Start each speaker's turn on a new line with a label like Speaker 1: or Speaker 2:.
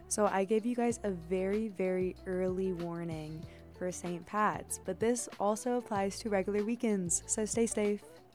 Speaker 1: So I gave you guys a very, very early warning for St. Pat's, but this also applies to regular weekends, so stay safe.